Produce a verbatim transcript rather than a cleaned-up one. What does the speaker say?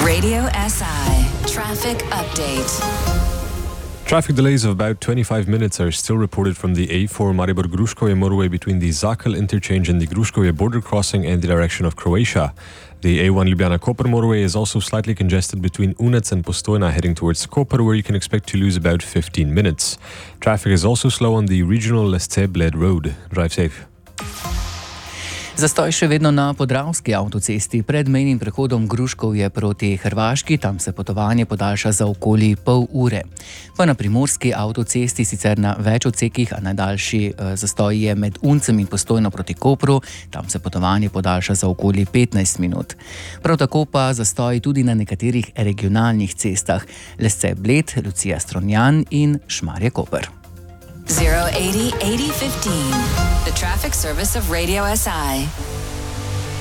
Radio S I Traffic Update. Traffic delays of about twenty-five minutes are still reported from the A four Maribor-Gruškovje motorway between the Zakal interchange and the Gruškovje border crossing and the direction of Croatia. The A one Ljubljana-Koper motorway is also slightly congested between Unec and Postojna heading towards Koper, where you can expect to lose about fifteen minutes. Traffic is also slow on the regional Lesce-Bled road. Drive safe. Zastoj še vedno na Podravski avtocesti pred mejnim prehodom Gruškovje proti Hrvaški, tam se potovanje podaljša za okoli pol ure. Pa na Primorski avtocesti sicer na več odsekih, a najdaljši zastoj je med Uncem in Postojno proti Kopru, tam se potovanje podaljša za okoli petnajst minut. Prav tako pa zastoj tudi na nekaterih regionalnih cestah, Lesce-Bled, Lucija-Strunjan in Šmarje-Koper. zero eighty eighty fifteen. The traffic service of Radio S I.